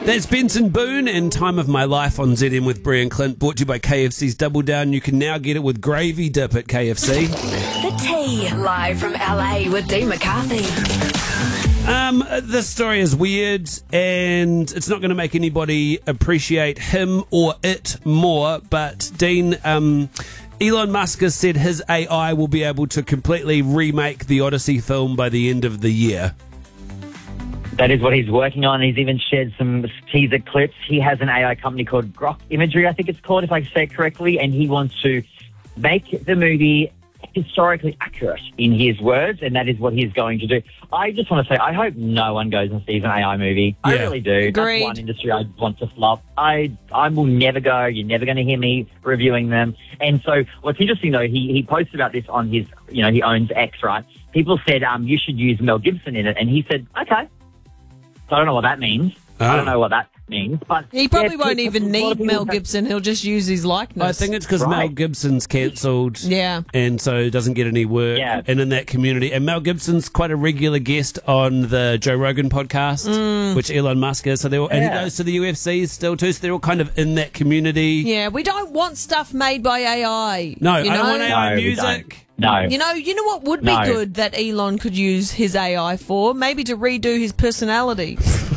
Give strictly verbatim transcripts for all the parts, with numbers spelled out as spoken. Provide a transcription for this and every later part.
That's Benson Boone and Time of My Life on Z M with Brie and Clint, brought to you by K F C's Double Down. You can now get it with gravy dip at K F C. The Tea, live from L A with Dean McCarthy. Um, this story is weird, and it's not going to make anybody appreciate him or it more, but Dean, um, Elon Musk has said his A I will be able to completely remake the Odyssey film by the end of the year. That is what he's working on. He's even shared some teaser clips. He has an A I company called Grok Imagery, I think it's called, if I say it correctly, and he wants to make the movie historically accurate in his words, and that is what he's going to do. I just want to say, I hope no one goes and sees an A I movie. I Yeah. really do. Agreed. That's one industry I want to flop. I I will never go. You're never going to hear me reviewing them. And so what's interesting, though, he, he posted about this on his, you know, he owns X, right? People said, um, you should use Mel Gibson in it. And he said, okay. So I don't know what that means. I don't know what that means. But He probably yeah, won't people- even a lot of need people Mel have- Gibson. He'll just use his likeness. I think it's because Mel Right. Gibson's cancelled, Yeah. and so doesn't get any work Yeah. and in that community. And Mel Gibson's quite a regular guest on the Joe Rogan podcast, Mm. which Elon Musk is. So they're all, and he Yeah. goes to the U F C still too. So they're all kind of in that community. Yeah, we don't want stuff made by A I. No, you I know? don't want A I No, we music. No. You know, you know what would be No. good that Elon could use his A I for? Maybe to redo his personality.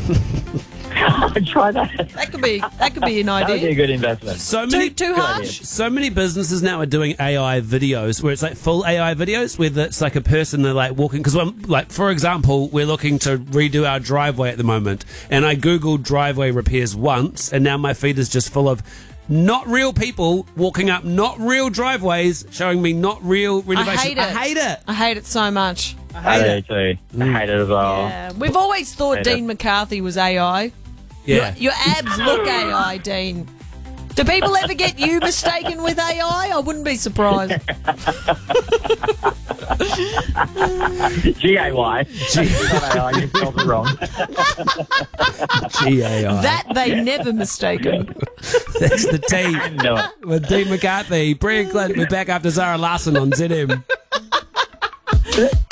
Try that. That could be that could be an That would be a idea. good investment. So Too many, too harsh? so many businesses now are doing A I videos where it's like full A I videos where it's like a person they're like walking. Because, like, for example, we're looking to redo our driveway at the moment, and I googled driveway repairs once, and now my feed is just full of not real people walking up not real driveways, showing me not real renovation. hate it. I hate it. I hate it so much. I I hate do it. too. I hate it as well. Yeah. We've always thought Hate it. Dean McCarthy was A I. Yeah. Your, your abs look A I, Dean. Do people ever get you mistaken with A I? I wouldn't be surprised. G A Y. G A Y. You spelled it wrong. G A I. That they never mistaken. That's the T. No. With Dean McCarthy. Brie and Clint, we're back after Zara Larson on Z M.